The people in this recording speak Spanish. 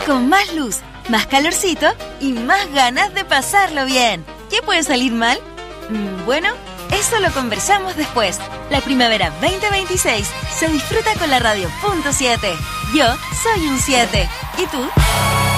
con más luz, más calorcito y más ganas de pasarlo bien. ¿Qué puede salir mal? Bueno, eso lo conversamos después. La primavera 2026 se disfruta con la radio .7. Yo soy un 7. ¿Y tú?